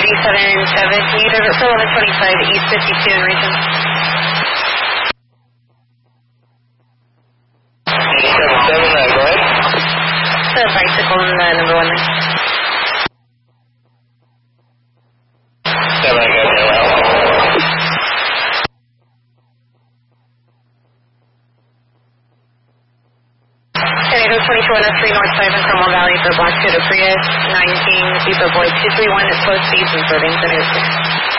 87.7, can you divert for 1125 East 52 in region? 87.7, go ahead. The bicycle in the number 1 lane. 7, I got you. Tornado 2203 North 5 in Cromwell Valley for Black Toyota Prius 19 Beeper Boy 231 at slow speeds and serving the news.